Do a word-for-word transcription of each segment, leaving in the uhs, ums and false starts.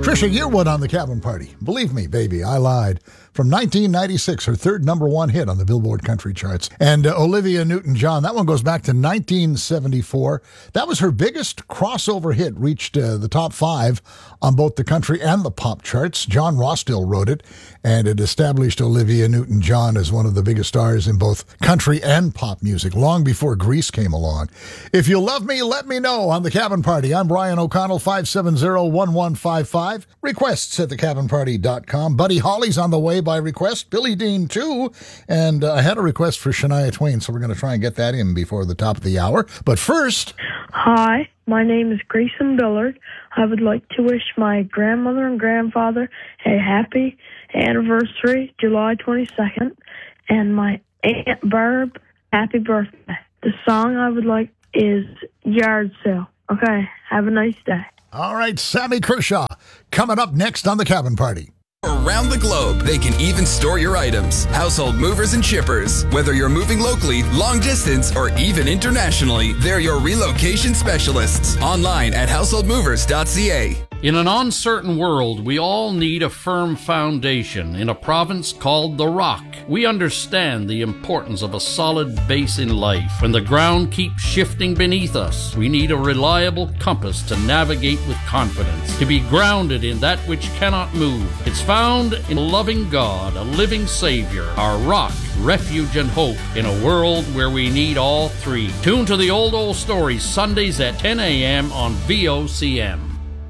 Trisha Yearwood on the Cabin Party. Believe me, baby, I lied. From nineteen ninety-six, her third number one hit on the Billboard country charts. And uh, Olivia Newton-John, that one goes back to nineteen seventy-four. That was her biggest crossover hit, reached uh, the top five on both the country and the pop charts. John Rossdale wrote it, and it established Olivia Newton-John as one of the biggest stars in both country and pop music, long before Grease came along. If you love me, let me know on the Cabin Party. I'm Brian O'Connell, five seven zero, one one five five. Requests at the cabin party dot com. Buddy Holly's on the way by request. Billy Dean, too. And uh, I had a request for Shania Twain, so we're going to try and get that in before the top of the hour. But first... Hi, my name is Grayson Billard. I would like to wish my grandmother and grandfather a happy anniversary, July twenty-second, and my Aunt Barb, happy birthday. The song I would like is Yard Sale. Okay, have a nice day. All right, Sammy Kershaw, coming up next on the Cabin Party. Around the globe, they can even store your items. Household movers and shippers. Whether you're moving locally, long distance, or even internationally, they're your relocation specialists. Online at household movers dot c a. In an uncertain world, we all need a firm foundation in a province called the Rock. We understand the importance of a solid base in life. When the ground keeps shifting beneath us, we need a reliable compass to navigate with confidence, to be grounded in that which cannot move. It's found in a loving God, a living Savior, our rock, refuge, and hope in a world where we need all three. Tune to the Old Old Stories Sundays at ten a.m. on V O C M.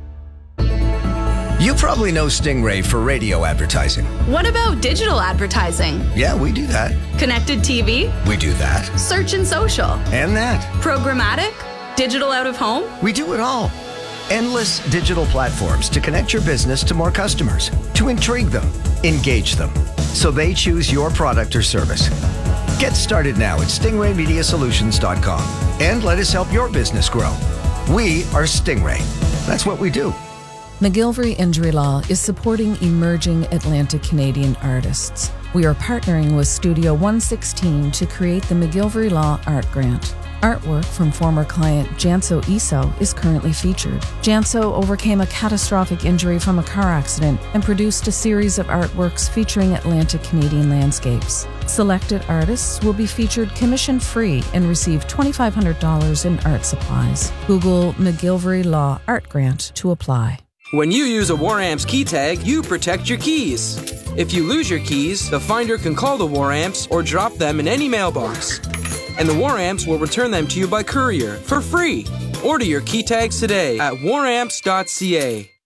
You probably know Stingray for radio advertising. What about digital advertising? Yeah, we do that. Connected T V? We do that. Search and social? And that. Programmatic? Digital out of home? We do it all. Endless digital platforms to connect your business to more customers, to intrigue them, engage them, so they choose your product or service. Get started now at stingray media solutions dot com and let us help your business grow. We are Stingray. That's what we do. McGillivray Injury Law is supporting emerging Atlantic Canadian artists. We are partnering with Studio one sixteen to create the McGillivray Law Art Grant. Artwork from former client Janso Iso is currently featured. Janso overcame a catastrophic injury from a car accident and produced a series of artworks featuring Atlantic Canadian landscapes. Selected artists will be featured commission-free and receive twenty-five hundred dollars in art supplies. Google McGillivray Law Art Grant to apply. When you use a WarAmps key tag, you protect your keys. If you lose your keys, the finder can call the WarAmps or drop them in any mailbox. And the WarAmps will return them to you by courier for free. Order your key tags today at war amps dot c a.